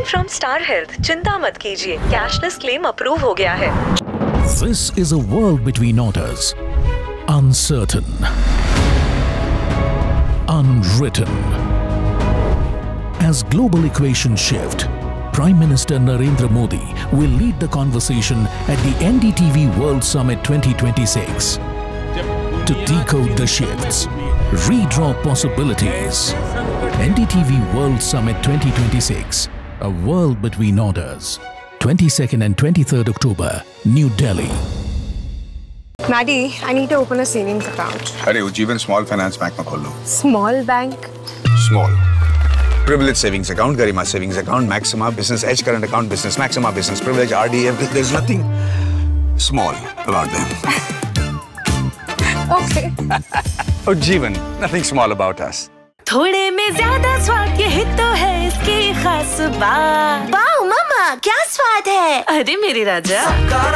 From star health, चिंता मत कीजिए, कैशलेस क्लेम अप्रूव हो गया है। This is a world between orders. Uncertain. Unwritten. As global equations shift, Prime Minister Narendra Modi will lead the conversation at the NDTV World Summit 2026. To decode the shifts, redraw possibilities. NDTV World Summit 2026. A world between orders. 22nd and 23rd October, New Delhi. Maddie, I need to open a savings account. अरे Ujjivan Small Finance Bank में खोल लो। Small bank? Small. Privilege savings account, Garima savings account, Maxima Business Edge current account, Business Maxima Business Privilege, RD, everything. There's nothing small about them. Okay. Ujjivan, nothing small about us. थोड़े में ज्यादा स्वाद, यही तो है इसकी खास बात। वाओ मम्मा, क्या स्वाद है? अरे मेरे राजा।